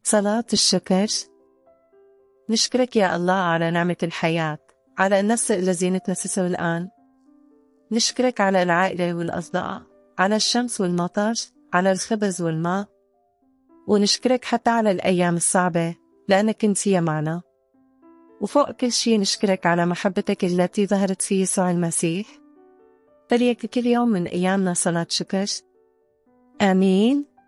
صلاة الشكر. نشكرك يا الله على نعمة الحياة، على النفس الذي نتنفسه الآن. نشكرك على العائلة والأصدقاء، على الشمس والمطر، على الخبز والماء. ونشكرك حتى على الأيام الصعبة لأنك كنت فيها معنا. وفوق كل شيء نشكرك على محبتك التي ظهرت في يسوع المسيح. فليك كل يوم من أيامنا صلاة شكر. آمين.